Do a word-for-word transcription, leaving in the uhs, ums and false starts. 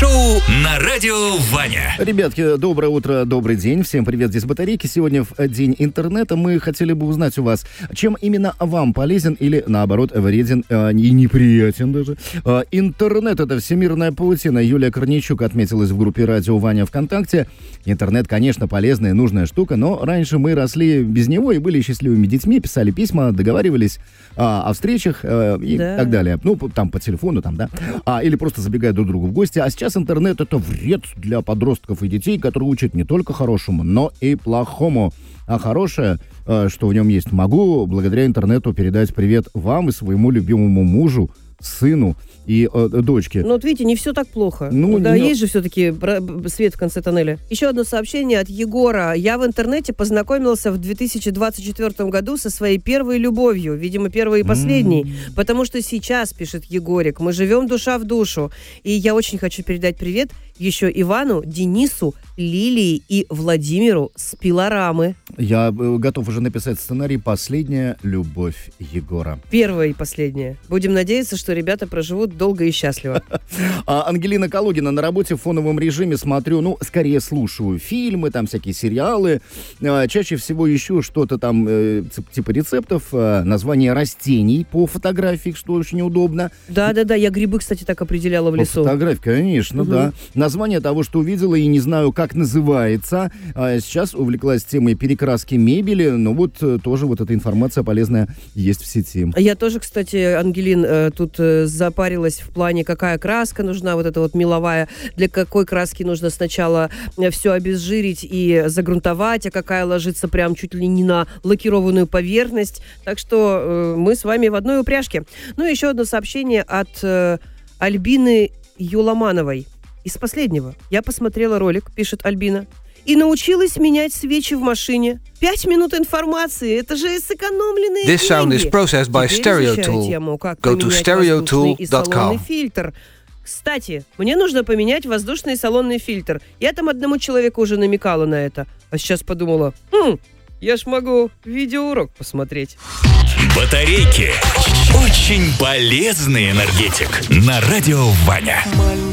Шоу на радио Ваня. Ребятки, доброе утро, добрый день. Всем привет, здесь Батарейки. Сегодня в день интернета мы хотели бы узнать у вас, чем именно вам полезен или, наоборот, вреден э, и неприятен даже. Э, интернет — это всемирная паутина. Юлия Корнейчук отметилась в группе «Радио Ваня» ВКонтакте. Интернет, конечно, полезная и нужная штука, но раньше мы росли без него и были счастливыми детьми, писали письма, договаривались а, о встречах э, и да. так далее. Ну, там по телефону, там, да. А, или просто забегая друг к другу в гости. А сейчас интернет — это вред для подростков и детей, которые учат не только хорошему, но и плохому. А хорошее, э, что в нем есть, могу благодаря интернету передать привет вам и своему любимому мужу, сыну и э, дочке. Ну вот видите, не все так плохо. Ну, да, не... есть же все-таки свет в конце тоннеля. Еще одно сообщение от Егора. Я в интернете познакомился в две тысячи двадцать четвёртом году со своей первой любовью. Видимо, первой и последней. Mm. Потому что сейчас, пишет Егорик, мы живем душа в душу. И я очень хочу передать привет еще Ивану, Денису, Лилии и Владимиру с Пилорамы. Я готов уже написать сценарий «Последняя любовь Егора». Первая и последняя. Будем надеяться, что ребята проживут долго и счастливо. А Ангелина Калугина: на работе в фоновом режиме смотрю, ну, скорее слушаю фильмы, там всякие сериалы. А, чаще всего ищу что-то там э, типа рецептов, э, название растений по фотографии, что очень удобно. Да-да-да, я грибы, кстати, так определяла в лесу. По фотографии, конечно, угу. да. Название того, что увидела и не знаю, как называется. А сейчас увлеклась темой перекраски мебели, но вот тоже вот эта информация полезная есть в сети. Я тоже, кстати, Ангелин, тут запарилась в плане, какая краска нужна, вот эта вот меловая, для какой краски нужно сначала все обезжирить и загрунтовать, а какая ложится прям чуть ли не на лакированную поверхность. Так что э, мы с вами в одной упряжке. Ну, еще одно сообщение от э, Альбины Юламановой. Из последнего. Я посмотрела ролик, пишет Альбина, и научилась менять свечи в машине. Пять минут информации. Это же сэкономленные This деньги. sound is processed by StereoTool. Тему, как Go to stereotool dot com. Фильтр. Кстати, мне нужно поменять воздушный салонный фильтр. Я там одному человеку уже намекала на это. А сейчас подумала, хм, я ж могу видеоурок посмотреть. Батарейки. Очень полезный энергетик на радио Ваня.